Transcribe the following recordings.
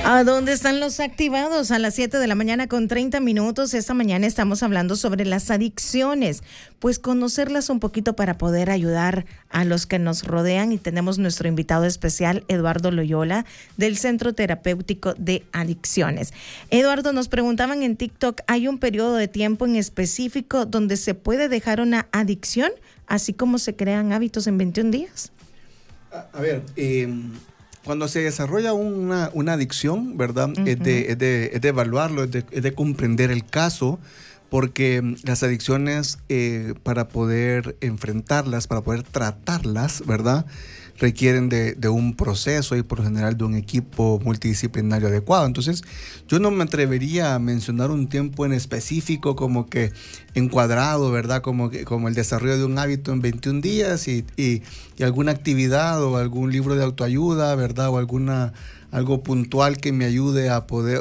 ¿A dónde están los activados? A las 7 de la mañana con 30 minutos. Esta mañana estamos hablando sobre las adicciones, pues conocerlas un poquito para poder ayudar a los que nos rodean. Y tenemos nuestro invitado especial, Eduardo Loyola, del Centro Terapéutico de Adicciones. Eduardo, nos preguntaban en TikTok, ¿hay un periodo de tiempo en específico donde se puede dejar una adicción, así como se crean hábitos en 21 días? A ver, cuando se desarrolla una adicción, ¿verdad? Uh-huh. Es de evaluarlo, es de comprender el caso, porque las adicciones, para poder enfrentarlas, para poder tratarlas, ¿verdad?, requieren de un proceso y por lo general de un equipo multidisciplinario adecuado. Entonces, yo no me atrevería a mencionar un tiempo en específico como que encuadrado, ¿verdad? Como el desarrollo de un hábito en 21 días y alguna actividad o algún libro de autoayuda, ¿verdad? O algo puntual que me ayude a poder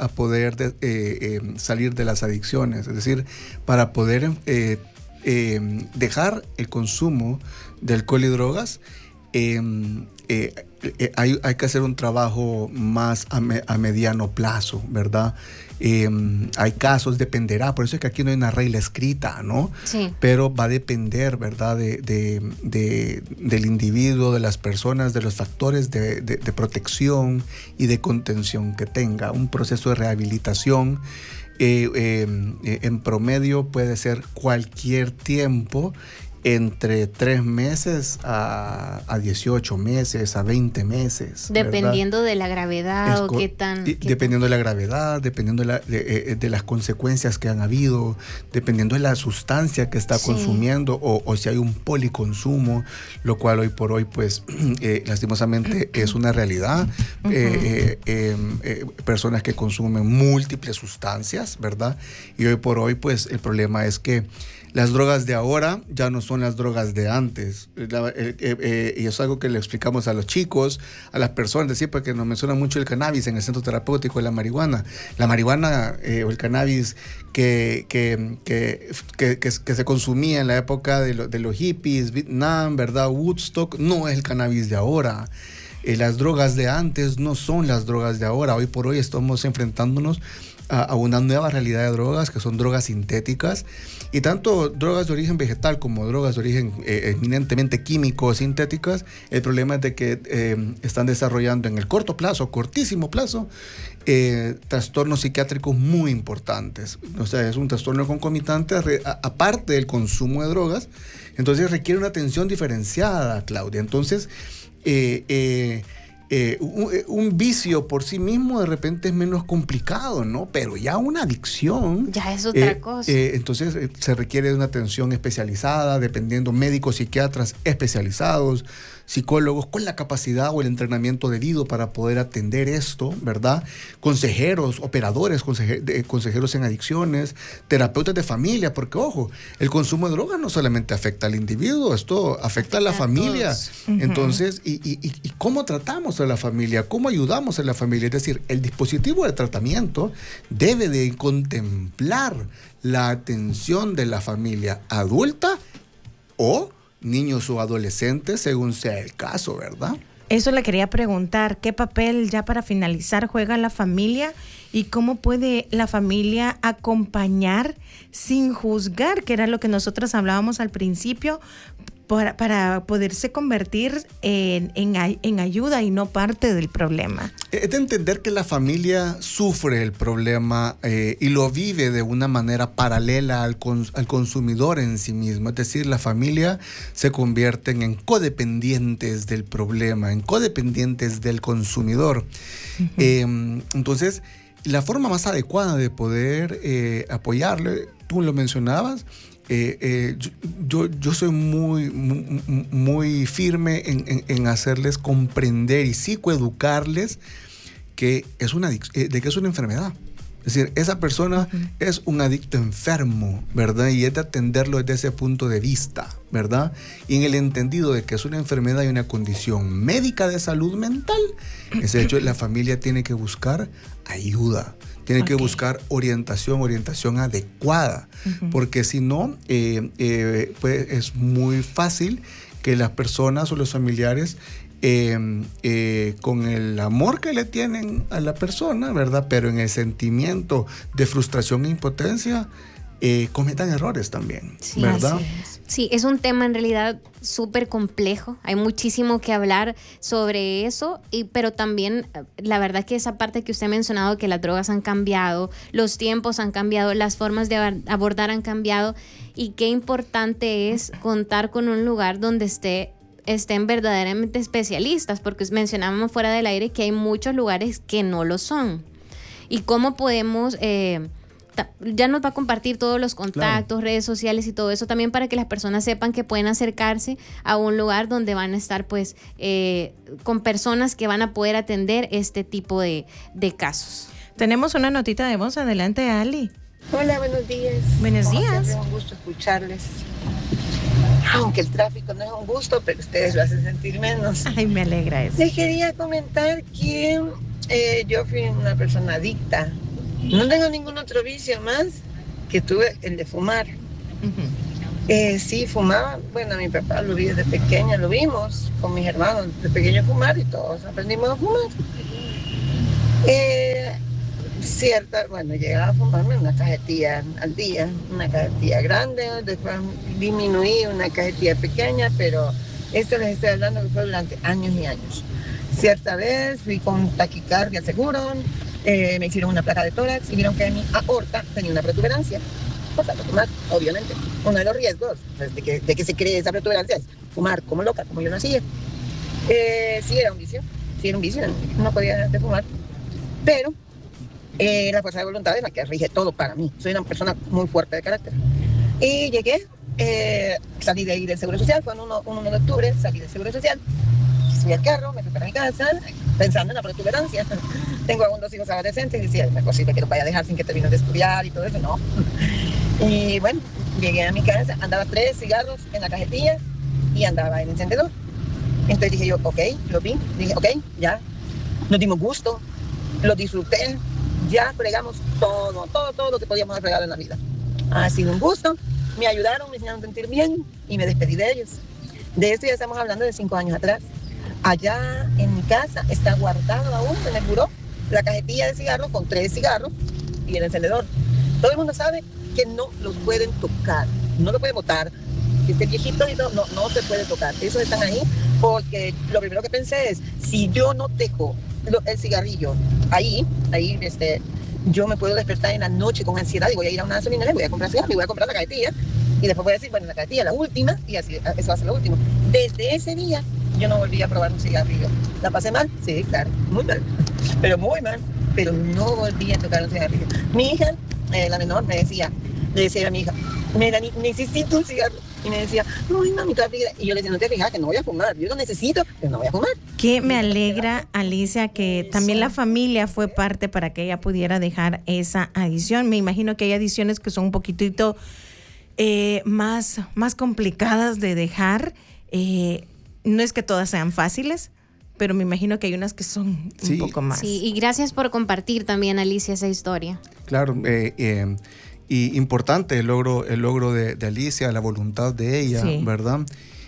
salir de las adicciones. Es decir, para poder dejar el consumo de alcohol y drogas, hay que hacer un trabajo más a mediano plazo, ¿verdad? Hay casos, dependerá, por eso es que aquí no hay una regla escrita, ¿no? Sí. Pero va a depender, ¿verdad?, del individuo, de las personas, de los factores de protección y de contención que tenga. Un proceso de rehabilitación en promedio puede ser cualquier tiempo, entre 3 meses a 18 meses, a 20 meses. Dependiendo, ¿verdad?, de la gravedad o qué tan... Dependiendo de la gravedad, dependiendo de las consecuencias que han habido, dependiendo de la sustancia que está consumiendo o si hay un policonsumo, lo cual hoy por hoy, pues, lastimosamente es una realidad. Personas que consumen múltiples sustancias, ¿verdad? Y hoy por hoy, pues, el problema es que las drogas de ahora ya no son las drogas de antes. Y es algo que le explicamos a los chicos, a las personas, decir, porque nos mencionan mucho el cannabis en el centro terapéutico de la marihuana. La marihuana o el cannabis que se consumía en la época de los hippies, Vietnam, ¿verdad?, Woodstock, no es el cannabis de ahora. Las drogas de antes no son las drogas de ahora. Hoy por hoy estamos enfrentándonos a una nueva realidad de drogas, que son drogas sintéticas, y tanto drogas de origen vegetal como drogas de origen eminentemente químico o sintéticas. El problema es de que están desarrollando en el cortísimo plazo, trastornos psiquiátricos muy importantes. O sea, es un trastorno concomitante aparte del consumo de drogas. Entonces requiere una atención diferenciada, Claudia. Entonces, un vicio por sí mismo de repente es menos complicado, ¿no? Pero ya una adicción ya es otra cosa. Entonces se requiere de una atención especializada, dependiendo, médicos, psiquiatras especializados, psicólogos con la capacidad o el entrenamiento debido para poder atender esto, ¿verdad? Consejeros, operadores, consejeros en adicciones, terapeutas de familia, porque ojo, el consumo de drogas no solamente afecta al individuo, esto afecta a la familia. Uh-huh. Entonces, ¿y cómo tratamos a la familia? ¿Cómo ayudamos a la familia? Es decir, el dispositivo de tratamiento debe de contemplar la atención de la familia adulta o niños o adolescentes, según sea el caso, ¿verdad? Eso le quería preguntar, ¿qué papel, ya para finalizar, juega la familia y cómo puede la familia acompañar sin juzgar, que era lo que nosotros hablábamos al principio, para poderse convertir en ayuda y no parte del problema? Es de entender que la familia sufre el problema y lo vive de una manera paralela al consumidor en sí mismo. Es decir, la familia se convierte en codependientes del problema, en codependientes del consumidor. Uh-huh. Entonces, la forma más adecuada de poder apoyarle, tú lo mencionabas, yo soy muy firme en hacerles comprender y psicoeducarles que es una enfermedad. Es decir, esa persona es un adicto enfermo, ¿verdad? Y es de atenderlo desde ese punto de vista, ¿verdad? Y en el entendido de que es una enfermedad y una condición médica de salud mental, ese hecho, la familia tiene que buscar ayuda. Tiene que buscar orientación adecuada, porque si no, pues es muy fácil que las personas o los familiares con el amor que le tienen a la persona, ¿verdad? Pero en el sentimiento de frustración e impotencia, cometan errores también, sí, ¿verdad? Sí, es un tema en realidad súper complejo. Hay muchísimo que hablar sobre eso, pero también la verdad que esa parte que usted ha mencionado, que las drogas han cambiado, los tiempos han cambiado, las formas de abordar han cambiado, y qué importante es contar con un lugar donde estén verdaderamente especialistas, porque mencionábamos fuera del aire que hay muchos lugares que no lo son. Y cómo podemos... ya nos va a compartir todos los contactos, claro, redes sociales y todo eso también, para que las personas sepan que pueden acercarse a un lugar donde van a estar pues con personas que van a poder atender este tipo de casos. Tenemos una notita de voz. Adelante, Ali. Hola, buenos días. Buenos días. Es un gusto escucharles. Aunque el tráfico no es un gusto, pero ustedes lo hacen sentir menos. Ay, me alegra eso. Les quería comentar que yo fui una persona adicta. No tengo ningún otro vicio más que tuve el de fumar. Uh-huh. Sí, fumaba. Bueno, mi papá lo vi desde pequeña, lo vimos con mis hermanos de pequeño fumar y todos aprendimos a fumar. Bueno, llegaba a fumarme una cajetilla al día, una cajetilla grande, después disminuí una cajetilla pequeña, pero esto les estoy hablando que fue durante años y años. Cierta vez fui con taquicardia al seguro, me hicieron una placa de tórax y vieron que mi aorta tenía una protuberancia. Pues a fumar, obviamente. Uno de los riesgos pues, de que se cree esa protuberancia es fumar como loca, como yo lo hacía. Sí era un vicio, no podía dejar de fumar. Pero la fuerza de voluntad es la que rige todo para mí. Soy una persona muy fuerte de carácter. Y llegué, salí de ahí del Seguro Social, fue en 1 de octubre, salí del Seguro Social. Subí al carro, me fui para mi casa, pensando en la protuberancia. Tengo aún 2 hijos adolescentes y decía, no es posible que los vaya a dejar sin que terminen de estudiar y todo eso, no. Y bueno, llegué a mi casa, andaba 3 cigarros en la cajetilla y andaba el encendedor. Entonces dije yo, ok, lo vi, dije, ok, ya, nos dimos gusto, lo disfruté, ya fregamos todo lo que podíamos fregar en la vida. Ha sido un gusto, me ayudaron, me hicieron sentir bien y me despedí de ellos. De esto ya estamos hablando de 5 años atrás. Allá en mi casa está guardado aún en el buró la cajetilla de cigarros con 3 cigarros y el encendedor. Todo el mundo sabe que no los pueden tocar, no lo pueden botar. Este viejito no se puede tocar. Esos están ahí porque lo primero que pensé es, si yo no dejo el cigarrillo ahí, yo me puedo despertar en la noche con ansiedad y voy a ir a una gasolinera y voy a comprar cigarros y voy a comprar la cajetilla y después voy a decir, bueno, la cajetilla, la última, y así, eso va a ser lo último. Desde ese día yo no volví a probar un cigarrillo. ¿La pasé mal? Sí, claro, muy mal, pero muy mal, pero no volví a tocar un cigarrillo. Mi hija, la menor, le decía a mi hija, Melanie, necesito un cigarro. Y me decía, no, mami, y yo le decía, no te fijas que no voy a fumar, yo lo necesito, pero no voy a fumar. Que me alegra, Alicia, que también la familia fue parte para que ella pudiera dejar esa adicción. Me imagino que hay adicciones que son un poquitito más complicadas de dejar. No es que todas sean fáciles, pero me imagino que hay unas que son un poco más. Sí, y gracias por compartir también, Alicia, esa historia. Claro, y importante el logro de Alicia, la voluntad de ella, sí, ¿verdad?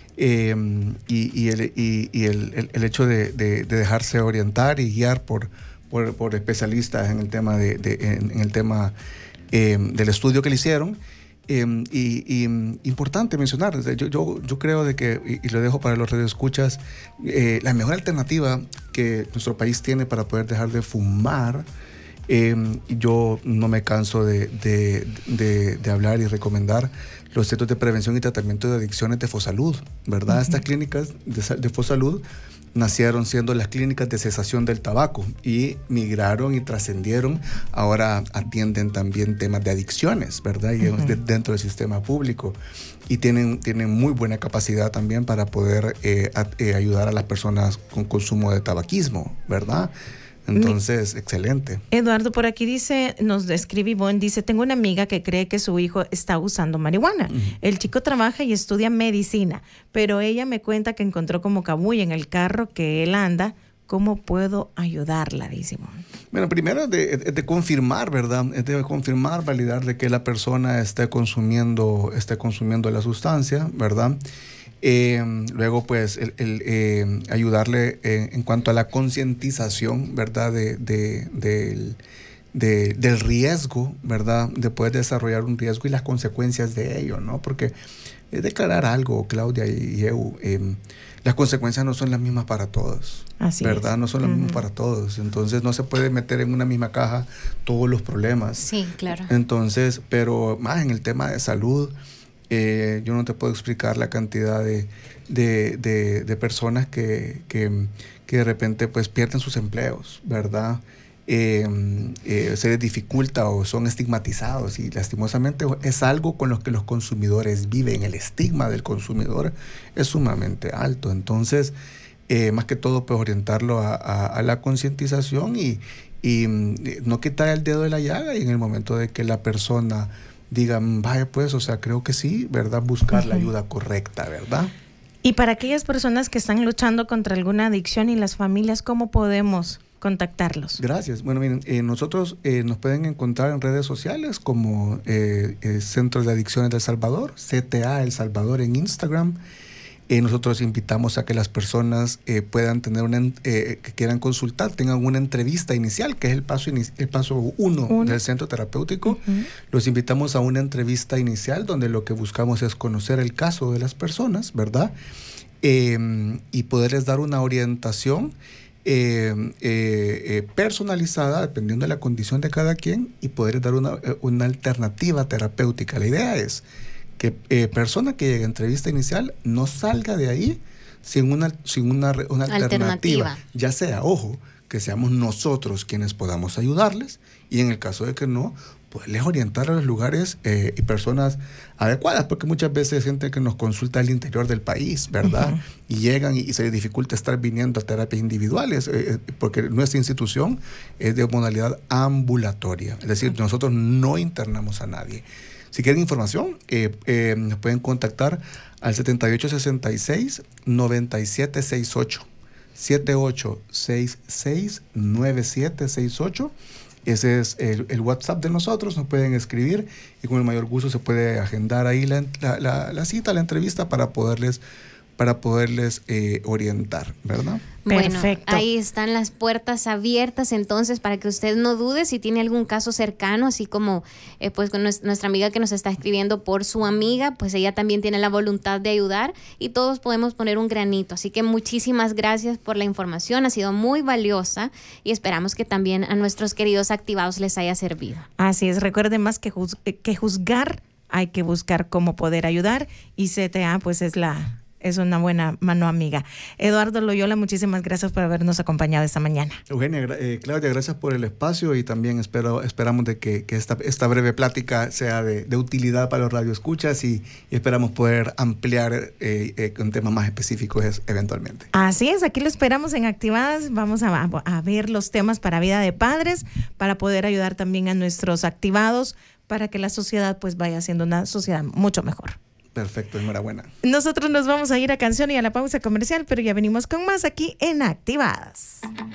Y el hecho de dejarse orientar y guiar por especialistas en el tema en el tema del estudio que le hicieron. Importante mencionar, yo creo de que, y lo dejo para los radioescuchas, la mejor alternativa que nuestro país tiene para poder dejar de fumar, yo no me canso de hablar y recomendar los centros de prevención y tratamiento de adicciones de Fosalud, ¿verdad? Uh-huh. Estas clínicas de Fosalud nacieron siendo las clínicas de cesación del tabaco y migraron y trascendieron. Ahora atienden también temas de adicciones, ¿verdad? Y uh-huh, dentro del sistema público. Y tienen muy buena capacidad también para poder ayudar a las personas con consumo de tabaquismo, ¿verdad? Entonces, excelente. Eduardo por aquí nos describe Ivonne, dice, tengo una amiga que cree que su hijo está usando marihuana. Uh-huh. El chico trabaja y estudia medicina, pero ella me cuenta que encontró como cabuya en el carro que él anda. ¿Cómo puedo ayudarla? Dice Ivonne. Bueno, primero es de confirmar, ¿verdad? Es de confirmar, validar de que la persona esté consumiendo la sustancia, ¿verdad? Luego, pues, ayudarle en cuanto a la concientización, ¿verdad? Del riesgo, ¿verdad? De poder desarrollar un riesgo y las consecuencias de ello, ¿no? Porque declarar algo, Claudia y Eu, las consecuencias no son las mismas para todos. Así ¿verdad? es. No son las mismas para todos. Entonces no se puede meter en una misma caja todos los problemas. Sí, claro. Entonces, pero más en el tema de salud, yo no te puedo explicar la cantidad de personas que de repente pues pierden sus empleos, ¿verdad? Se les dificulta o son estigmatizados, y lastimosamente es algo con lo que los consumidores viven. El estigma del consumidor es sumamente alto. Entonces, más que todo, pues orientarlo a la concientización y no quitar el dedo de la llaga, y en el momento de que la persona diga, vaya pues, o sea, creo que sí, ¿verdad? Buscar la ayuda correcta, ¿verdad? Y para aquellas personas que están luchando contra alguna adicción y las familias, ¿cómo podemos contactarlos? Gracias. Bueno, miren, nosotros nos pueden encontrar en redes sociales como Centro de Adicciones de El Salvador, CTA El Salvador en Instagram. Nosotros invitamos a que las personas puedan tener que quieran consultar, tengan una entrevista inicial, que es el paso uno del centro terapéutico. Uh-huh. Los invitamos a una entrevista inicial donde lo que buscamos es conocer el caso de las personas, ¿verdad? Y poderles dar una orientación personalizada dependiendo de la condición de cada quien, y poder dar una alternativa terapéutica. La idea es que persona que llegue a entrevista inicial no salga de ahí sin una alternativa. Ya sea, ojo, que seamos nosotros quienes podamos ayudarles, y en el caso de que no, poderles orientar a los lugares y personas adecuadas, porque muchas veces hay gente que nos consulta al interior del país, ¿verdad? Uh-huh. Y llegan y se les dificulta estar viniendo a terapias individuales, porque nuestra institución es de modalidad ambulatoria, es decir, nosotros no internamos a nadie. Si quieren información, nos pueden contactar al 7866-9768, 7866-9768. Ese es el WhatsApp de nosotros. Nos pueden escribir y con el mayor gusto se puede agendar ahí la cita, la entrevista para poderles orientar, ¿verdad? Bueno, ahí están las puertas abiertas entonces para que usted no dude si tiene algún caso cercano, así como pues con nuestra amiga que nos está escribiendo por su amiga, pues ella también tiene la voluntad de ayudar y todos podemos poner un granito. Así que muchísimas gracias por la información, ha sido muy valiosa y esperamos que también a nuestros queridos activados les haya servido. Así es, recuerden más que juzgar, hay que buscar cómo poder ayudar, y CTA pues es una buena mano amiga. Eduardo Loyola, muchísimas gracias por habernos acompañado esta mañana. Eugenia, Claudia, gracias por el espacio, y también esperamos de que esta breve plática sea de utilidad para los radioescuchas, y esperamos poder ampliar con temas más específicos eventualmente. Así es, aquí lo esperamos en Activadas. Vamos a ver los temas para vida de padres, para poder ayudar también a nuestros activados, para que la sociedad pues vaya siendo una sociedad mucho mejor. Perfecto, enhorabuena. Nosotros nos vamos a ir a canción y a la pausa comercial, pero ya venimos con más aquí en Activadas.